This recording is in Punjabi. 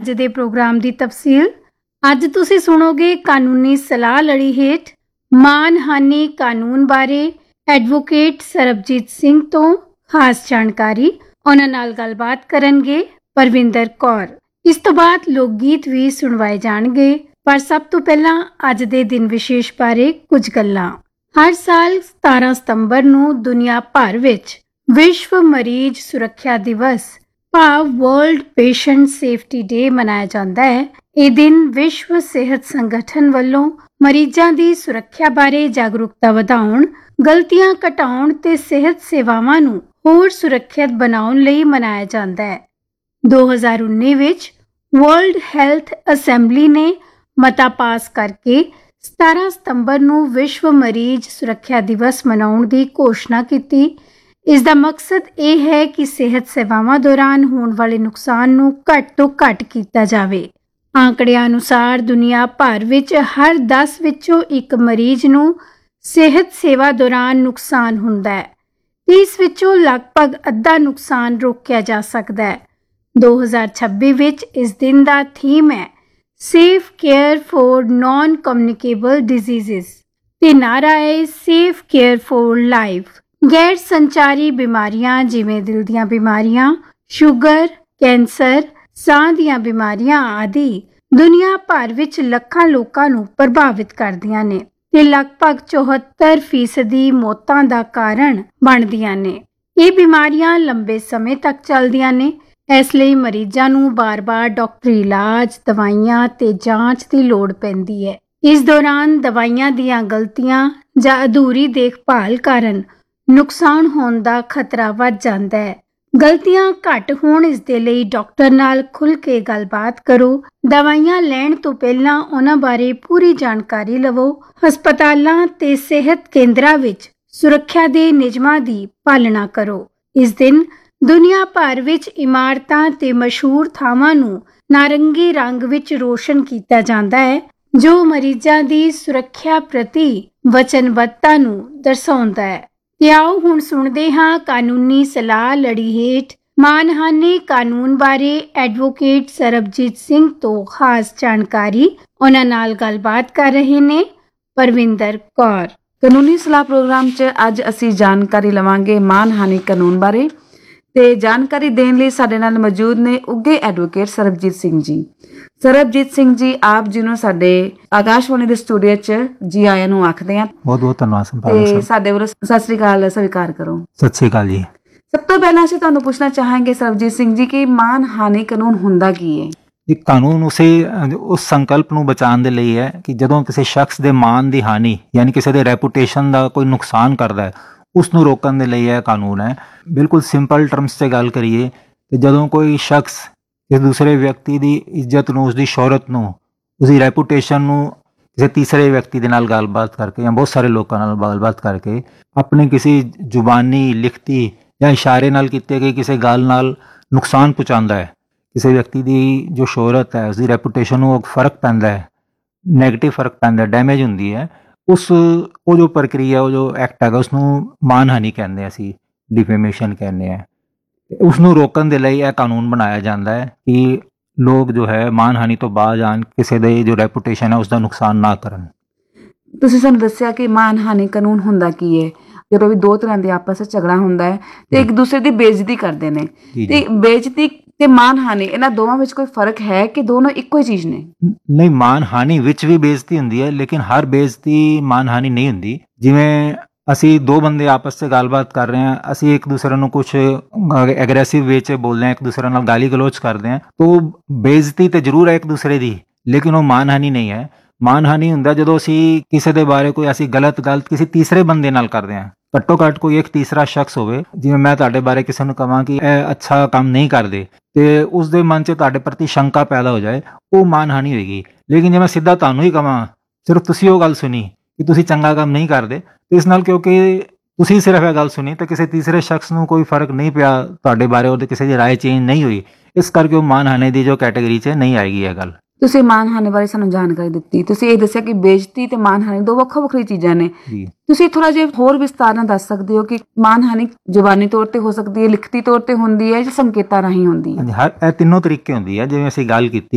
ਅੱਜ ਦੇ ਪ੍ਰੋਗਰਾਮ ਦੀ ਤਫਸੀਲ। ਅੱਜ ਤੁਸੀਂ ਸੁਣੋਗੇ ਕਾਨੂੰਨੀ ਸਲਾਹ ਲੜੀ ਹੇਠ ਮਾਨਹਾਨੀ ਕਾਨੂੰਨ ਬਾਰੇ ਐਡਵੋਕੇਟ ਸਰਬਜੀਤ ਸਿੰਘ ਤੋਂ ਖਾਸ ਜਾਣਕਾਰੀ। ਉਹਨਾਂ ਨਾਲ ਗੱਲਬਾਤ ਕਰਨਗੇ ਪਰਵਿੰਦਰ ਕੌਰ। ਇਸ ਤੋਂ ਬਾਅਦ ਲੋਕ ਗੀਤ ਵੀ ਸੁਣਵਾਏ ਜਾਣਗੇ, ਪਰ ਸਭ ਤੋਂ ਪਹਿਲਾਂ ਅੱਜ ਦੇ ਦਿਨ ਵਿਸ਼ੇਸ਼ ਬਾਰੇ ਕੁਝ ਗੱਲਾਂ। ਹਰ ਸਾਲ 17 ਸਤੰਬਰ ਨੂੰ ਦੁਨੀਆ ਭਰ ਵਿੱਚ ਵਿਸ਼ਵ ਮਰੀਜ਼ ਸੁਰੱਖਿਆ ਦਿਵਸ ਭਾਵ ਵਰਲਡ ਪੇਸ਼ੈਂਟ ਸੇਫਟੀ ਡੇ ਮਨਾਇਆ ਜਾਂਦਾ ਹੈ। ਇਹ ਦਿਨ ਵਿਸ਼ਵ ਸਿਹਤ ਸੰਗਠਨ ਵੱਲੋਂ ਮਰੀਜ਼ਾਂ ਦੀ ਸੁਰੱਖਿਆ ਬਾਰੇ ਜਾਗਰੂਕਤਾ ਵਧਾਉਣ, ਗਲਤੀਆਂ ਘਟਾਉਣ ਤੇ ਸਿਹਤ ਸੇਵਾਵਾਂ ਨੂੰ ਹੋਰ ਸੁਰੱਖਿਅਤ ਬਣਾਉਣ ਲਈ ਮਨਾਇਆ ਜਾਂਦਾ ਹੈ। 2019 ਵਿੱਚ ਵਰਲਡ ਹੈਲਥ ਅਸੈਂਬਲੀ ਨੇ ਮਤਾ ਪਾਸ ਕਰਕੇ 17 ਸਤੰਬਰ ਨੂੰ ਵਿਸ਼ਵ ਮਰੀਜ਼ ਸੁਰੱਖਿਆ ਦਿਵਸ ਮਨਾਉਣ ਦੀ ਘੋਸ਼ਣਾ ਕੀਤੀ। ਇਸ ਦਾ ਮਕਸਦ ਇਹ ਹੈ ਕਿ ਸਿਹਤ ਸੇਵਾਵਾਂ ਦੌਰਾਨ ਹੋਣ ਵਾਲੇ ਨੁਕਸਾਨ ਨੂੰ ਘੱਟ ਤੋਂ ਘੱਟ ਕੀਤਾ ਜਾਵੇ। ਆંકੜਿਆਂ ਅਨੁਸਾਰ ਦੁਨੀਆ ਭਰ ਵਿੱਚ ਹਰ 10 ਵਿੱਚੋਂ ਇੱਕ ਮਰੀਜ਼ ਨੂੰ ਸਿਹਤ ਸੇਵਾ ਦੌਰਾਨ ਨੁਕਸਾਨ ਹੁੰਦਾ ਹੈ ਤੇ ਇਸ ਵਿੱਚੋਂ ਲਗਭਗ ਅੱਧਾ ਨੁਕਸਾਨ ਰੋਕਿਆ ਜਾ ਸਕਦਾ ਹੈ। 2026 ਵਿੱਚ ਇਸ ਦਿਨ ਦਾ ਥੀਮ ਹੈ ਸੇਫ ਕੇਅਰ ਫॉर ਨॉन ਕਮਿਊਨੀਕੇਬਲ ਡਿਜ਼ੀਜ਼ਜ਼ ਤੇ ਨਾਅਰਾ ਹੈ ਸੇਫ ਕੇਅਰ ਫॉर ਲਾਈਫ। ਗੈਰ ਸੰਚਾਰੀ ਬਿਮਾਰੀਆਂ ਜਿਵੇਂ ਦਿਲ ਦੀਆਂ ਬਿਮਾਰੀਆਂ, ਸ਼ੂਗਰ, ਕੈਂਸਰ, ਸਾਹ ਦੀਆਂ ਬਿਮਾਰੀਆਂ ਆਦਿ ਦੁਨੀਆ ਭਰ ਵਿੱਚ ਲੱਖਾਂ ਲੋਕਾਂ ਨੂੰ ਪ੍ਰਭਾਵਿਤ ਕਰਦੀਆਂ ਨੇ ਤੇ ਲਗਭਗ 74% ਮੌਤਾਂ ਦਾ ਕਾਰਨ ਬਣਦੀਆਂ ਨੇ। ਇਹ ਬਿਮਾਰੀਆਂ ਲੰਬੇ ਸਮੇਂ ਤੱਕ ਚੱਲਦੀਆਂ ਨੇ, ਇਸ ਲਈ ਮਰੀਜ਼ਾਂ ਨੂੰ ਬਾਰ-ਬਾਰ ਡਾਕਟਰੀ ਇਲਾਜ, ਦਵਾਈਆਂ ਤੇ ਜਾਂਚ ਦੀ ਲੋੜ ਪੈਂਦੀ ਹੈ। ਇਸ ਦੌਰਾਨ ਦਵਾਈਆਂ ਦੀਆਂ ਗਲਤੀਆਂ ਜਾਂ ਅਧੂਰੀ ਦੇਖਭਾਲ ਕਾਰਨ ਨੁਕਸਾਨ ਹੋਣ ਦਾ ਖਤਰਾ ਵੱਧ ਜਾਂਦਾ ਹੈ। ਗਲਤੀਆਂ ਘੱਟ ਹੋਣ ਇਸ ਦੇ ਲਈ ਡਾਕਟਰ ਨਾਲ ਖੁੱਲ੍ਹ ਕੇ ਗੱਲਬਾਤ ਕਰੋ। ਦਵਾਈਆਂ ਲੈਣ ਤੋਂ ਪਹਿਲਾਂ ਉਹਨਾਂ ਬਾਰੇ ਪੂਰੀ ਜਾਣਕਾਰੀ ਲਵੋ। ਹਸਪਤਾਲਾਂ ਤੇ ਸਿਹਤ ਕੇਂਦਰਾਂ ਵਿੱਚ ਸੁਰੱਖਿਆ ਦੇ ਨਿਯਮਾਂ ਦੀ ਪਾਲਣਾ ਕਰੋ। ਇਸ ਦਿਨ ਦੁਨੀਆ ਭਰ ਵਿੱਚ ਇਮਾਰਤਾਂ ਤੇ ਮਸ਼ਹੂਰ ਥਾਵਾਂ ਨੂੰ ਨਾਰੰਗੀ ਰੰਗ ਵਿੱਚ ਰੋਸ਼ਨ ਕੀਤਾ ਜਾਂਦਾ ਹੈ, ਜੋ ਮਰੀਜ਼ਾਂ ਦੀ ਸੁਰੱਖਿਆ ਪ੍ਰਤੀ ਵਚਨਬੱਧਤਾ ਨੂੰ ਦਰਸਾਉਂਦਾ ਹੈ। ਤੇ ਆਓ ਹੁਣ ਸੁਣਦੇ ਹਾਂ ਕਾਨੂੰਨੀ ਸਲਾਹ ਲੜੀ ਹੇਠ ਮਾਨਹਾਨੀ ਕਾਨੂੰਨ ਬਾਰੇ ਐਡਵੋਕੇਟ ਸਰਬਜੀਤ ਸਿੰਘ ਤੋਂ ਖਾਸ ਜਾਣਕਾਰੀ। ਉਹਨਾਂ ਨਾਲ ਗੱਲਬਾਤ ਕਰ ਰਹੇ ਨੇ ਪਰਵਿੰਦਰ ਕੌਰ। ਕਾਨੂੰਨੀ ਸਲਾਹ ਪ੍ਰੋਗਰਾਮ 'ਚ ਅੱਜ ਅਸੀਂ ਜਾਣਕਾਰੀ ਲਵਾਂਗੇ ਮਾਨਹਾਨੀ ਕਾਨੂੰਨ ਬਾਰੇ ਤੇ ਜਾਣਕਾਰੀ ਦੇਣ ਲਈ ਸਾਡੇ ਨਾਲ ਮੌਜੂਦ ਨੇ ਉੱਘੇ ਐਡਵੋਕੇਟ ਸਰਬਜੀਤ ਸਿੰਘ ਜੀ। ਸਰਬਜੀਤ ਸਿੰਘ ਜੀ, ਆਪ ਜੀ ਨੂੰ ਸਾਡੇ ਆਕਾਸ਼ਵਾਣੀ ਦੇ ਸਟੂਡੀਓ 'ਚ ਜੀ ਆਇਆਂ ਨੂੰ ਆਖਦੇ ਹਾਂ। ਬਹੁਤ ਬਹੁਤ ਧੰਨਵਾਦ ਤੇ ਸਾਡੇ ਵੱਲੋਂ ਸਤਿ ਸ੍ਰੀ ਅਕਾਲ ਸਵੀਕਾਰ ਕਰੋ। ਸਤਿ ਸ੍ਰੀ ਅਕਾਲ ਜੀ। ਸਭ ਤੋਂ ਪਹਿਲਾਂ ਅਸੀਂ ਤੁਹਾਨੂੰ ਪੁੱਛਣਾ ਚਾਹਾਂਗੇ ਸਰਬਜੀਤ ਸਿੰਘ ਜੀ ਕਿ ਮਾਨਹਾਨੀ ਕਾਨੂੰਨ ਹੁੰਦਾ ਕੀ ਹੈ? ਇਹ ਕਾਨੂੰਨ ਉਸ ਸੰਕਲਪ ਨੂੰ ਬਚਾਉਣ ਦੇ ਲਈ ਹੈ ਕਿ ਜਦੋਂ ਕਿਸੇ ਸ਼ਖਸ ਦੇ ਮਾਨ ਦੀ ਹਾਨੀ ਯਾਨੀ ਕਿਸੇ ਦੇ ਰੈਪੂਟੇਸ਼ਨ ਦਾ ਕੋਈ ਨੁਕਸਾਨ ਕਰਦਾ ਹੈ, ਉਸ ਨੂੰ ਰੋਕਣ ਦੇ ਲਈ ਇਹ ਕਾਨੂੰਨ ਹੈ। ਬਿਲਕੁਲ ਸਿੰਪਲ ਟਰਮਸ 'ਚ ਗੱਲ ਕਰੀਏ ਤੇ ਜਦੋਂ ਕੋਈ ਸ਼ਖਸ ਕਿਸੇ ਦੂਸਰੇ ਵਿਅਕਤੀ ਦੀ ਇੱਜ਼ਤ ਨੂੰ, ਉਸਦੀ ਸ਼ੋਹਰਤ ਨੂੰ, ਉਸਦੀ ਰੈਪੂਟੇਸ਼ਨ ਨੂੰ ਕਿਸੇ ਤੀਸਰੇ ਵਿਅਕਤੀ ਦੇ ਨਾਲ ਗੱਲਬਾਤ ਕਰਕੇ ਜਾਂ ਬਹੁਤ ਸਾਰੇ ਲੋਕਾਂ ਨਾਲ ਗੱਲਬਾਤ ਕਰਕੇ ਆਪਣੀ ਕਿਸੇ ਜ਼ੁਬਾਨੀ, ਲਿਖਤੀ ਜਾਂ ਇਸ਼ਾਰੇ ਨਾਲ ਕੀਤੇ ਗਏ ਕਿਸੇ ਗੱਲ ਨਾਲ ਨੁਕਸਾਨ ਪਹੁੰਚਾਉਂਦਾ ਹੈ, ਕਿਸੇ ਵਿਅਕਤੀ ਦੀ ਜੋ ਸ਼ੋਹਰਤ ਹੈ, ਉਸਦੀ ਰੈਪੂਟੇਸ਼ਨ ਨੂੰ ਫਰਕ ਪੈਂਦਾ ਹੈ, ਨੈਗੇਟਿਵ ਫਰਕ ਪੈਂਦਾ, ਡੈਮੇਜ ਹੁੰਦੀ ਹੈ, ਉਹ ਜੋ ਪ੍ਰਕਿਰਿਆ, ਉਹ ਜੋ ਐਕਟ ਹੈਗਾ ਉਸਨੂੰ ਮਾਨਹਾਨੀ ਕਹਿੰਦੇ ਹਾਂ, ਅਸੀਂ ਡਿਫੇਮੇਸ਼ਨ ਕਹਿੰਦੇ ਹਾਂ। ਉਸ ਨੂੰ ਰੋਕਣ ਦੇ ਲਈ ਇਹ ਕਾਨੂੰਨ ਬਣਾਇਆ ਜਾਂਦਾ ਹੈ ਕਿ ਲੋਕ ਜੋ ਹੈ ਮਾਨਹਾਨੀ ਤੋਂ ਬਾਜ਼ ਆਉਣ, ਕਿਸੇ ਦੇ ਜੋ ਰੈਪੂਟੇਸ਼ਨ ਹੈ ਉਸਦਾ ਨੁਕਸਾਨ ਨਾ ਕਰਨ। ਤੁਸੀਂ ਸਾਨੂੰ ਦੱਸਿਆ ਕਿ ਮਾਨਹਾਨੀ ਕਾਨੂੰਨ ਹੁੰਦਾ ਕੀ ਹੈ। ਜਦੋਂ ਵੀ ਦੋ ਤਰ੍ਹਾਂ ਦੇ ਆਪਸ ਵਿੱਚ ਝਗੜਾ ਹੁੰਦਾ ਹੈ ਤੇ ਇੱਕ ਦੂਸਰੇ ਦੀ ਬੇਇੱਜ਼ਤੀ ਕਰਦੇ ਨੇ, ਤੇ ਬੇਇੱਜ਼ਤੀ ਤੇ ਮਾਨਹਾਨੀ ਇਹਨਾਂ ਦੋਵਾਂ ਵਿੱਚ ਕੋਈ ਫਰਕ ਹੈ ਕਿ ਦੋਨੋਂ ਇੱਕੋ ਹੀ ਚੀਜ਼ ਨੇ? ਨਹੀਂ, ਮਾਨਹਾਨੀ ਵਿੱਚ ਵੀ ਬੇਇੱਜ਼ਤੀ ਹੁੰਦੀ ਹੈ, ਲੇਕਿਨ ਹਰ ਬੇਇੱਜ਼ਤੀ ਮਾਨਹਾਨੀ ਨਹੀਂ ਹੁੰਦੀ। ਜਿਵੇਂ ਅਸੀਂ ਦੋ ਬੰਦੇ ਆਪਸ 'ਚ ਗੱਲਬਾਤ ਕਰ ਰਹੇ ਹਾਂ, ਅਸੀਂ ਇੱਕ ਦੂਸਰੇ ਨੂੰ ਕੁਝ ਐਗਰੈਸਿਵ ਵੇ 'ਚ ਬੋਲਦੇ ਹਾਂ, ਇੱਕ ਦੂਸਰੇ ਨਾਲ ਗਾਲੀ ਗਲੋਚ ਕਰਦੇ ਹਾਂ, ਤਾਂ ਬੇਇੱਜ਼ਤੀ ਤੇ ਜ਼ਰੂਰ ਹੈ ਇੱਕ ਦੂਸਰੇ ਦੀ, ਲੇਕਿਨ ਉਹ ਮਾਨਹਾਨੀ ਨਹੀਂ ਹੈ। ਮਾਨਹਾਨੀ ਹੁੰਦਾ ਜਦੋਂ ਅਸੀਂ ਕਿਸੇ ਦੇ ਬਾਰੇ ਕੋਈ ਅਸੀਂ ਗਲਤ ਕਿਸੇ ਤੀਸਰੇ ਬੰਦੇ ਨਾਲ ਕਰਦੇ ਹਾਂ, ਘੱਟੋ ਘੱਟ ਕੋਈ ਇੱਕ ਤੀਸਰਾ ਸ਼ਖਸ ਹੋਵੇ। ਜਿਵੇਂ ਮੈਂ ਤੁਹਾਡੇ ਬਾਰੇ ਕਿਸੇ ਨੂੰ ਕਹਾਂ ਕਿ ਇਹ ਅੱਛਾ ਕੰਮ ਨਹੀਂ ਕਰਦੇ ਤੇ ਉਸ ਦੇ ਮਨ 'ਚ ਤੁਹਾਡੇ ਪ੍ਰਤੀ ਸ਼ੰਕਾ ਪੈਦਾ ਹੋ ਜਾਏ, ਉਹ ਮਾਨਹਾਨੀ ਹੋਏਗੀ। ਲੇਕਿਨ ਜੇ ਮੈਂ ਸਿੱਧਾ ਤੁਹਾਨੂੰ ਹੀ ਕਹਾਂ, ਸਿਰਫ ਤੁਸੀਂ ਉਹ ਗੱਲ ਸੁਣੀ ਕਿ ਤੁਸੀਂ ਚੰਗਾ ਕੰਮ ਨਹੀਂ ਕਰਦੇ, ਤੇ ਇਸ ਨਾਲ ਕਿਉਂਕਿ ਤੁਸੀਂ ਸਿਰਫ ਇਹ ਗੱਲ ਸੁਣੀ ਤੇ ਕਿਸੇ ਤੀਸਰੇ ਸ਼ਖਸ ਨੂੰ ਕੋਈ ਫਰਕ ਨਹੀਂ ਪਿਆ ਤੁਹਾਡੇ ਬਾਰੇ, ਉਹਦੇ ਕਿਸੇ ਦੀ ਰਾਏ ਚੇਂਜ ਨਹੀਂ ਹੋਈ, ਇਸ ਕਰਕੇ ਉਹ ਮਾਨਹਾਨੀ ਦੀ ਜੋ ਕੈਟੇਗਰੀ 'ਚ ਨਹੀਂ ਆਏਗੀ ਇਹ ਗੱਲ। ਤੁਸੀਂ ਮਾਨਹਾਨੀ ਬਾਰੇ ਸਾਨੂੰ ਜਾਣਕਾਰੀ ਦਿੱਤੀ, ਤੁਸੀਂ ਇਹ ਦੱਸਿਆ ਕਿ ਬੇਇੱਜ਼ਤੀ ਤੇ ਮਾਨਹਾਨੀ ਦੋ ਵੱਖੋ ਵੱਖਰੀ ਚੀਜ਼ਾਂ ਨੇ। ਤੁਸੀਂ ਥੋੜਾ ਜਿਹਾ ਹੋਰ ਵਿਸਤਾਰ ਨਾਲ ਦੱਸ ਸਕਦੇ ਹੋ ਕਿ ਮਾਨਹਾਨੀ ਜ਼ੁਬਾਨੀ ਤੌਰ ਤੇ ਹੋ ਸਕਦੀ ਹੈ, ਲਿਖਤੀ ਤੌਰ ਤੇ ਹੁੰਦੀ ਹੈ ਜਾਂ ਸੰਕੇਤਾਂ ਰਾਹੀਂ ਹੁੰਦੀ ਹੈ? ਇਹ ਤਿੰਨੋਂ ਤਰੀਕੇ ਹੁੰਦੀ ਹੈ। ਜਿਵੇਂ ਅਸੀਂ ਗੱਲ ਕੀਤੀ